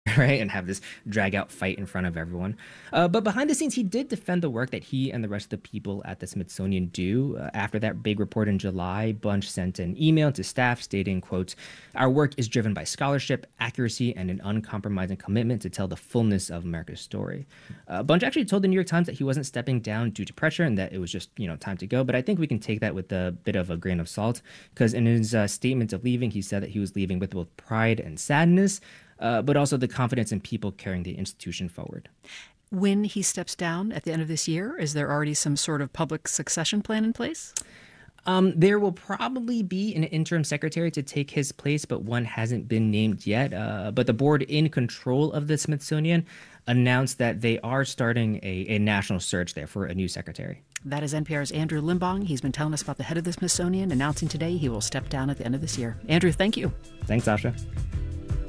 right? And have this drag out fight in front of everyone. But behind the scenes, he did defend the work that he and the rest of the people at the Smithsonian do. After that big report in July, Bunch sent an email to staff stating, quote, "Our work is driven by scholarship, accuracy, and an uncompromising commitment to tell the fullness of America's story." Bunch actually told the New York Times that he wasn't stepping down due to pressure and that it was just, time to go. But I think we can take that with a bit of a grain of salt because in his statement of leaving, he said that he was leaving with both pride and sadness, but also the confidence in people carrying the institution forward. When he steps down at the end of this year, is there already some sort of public succession plan in place? There will probably be an interim secretary to take his place, but one hasn't been named yet. But the board in control of the Smithsonian announced that they are starting a national search there for a new secretary. That is NPR's Andrew Limbong. He's been telling us about the head of the Smithsonian, announcing today he will step down at the end of this year. Andrew, thank you. Thanks, Sasha.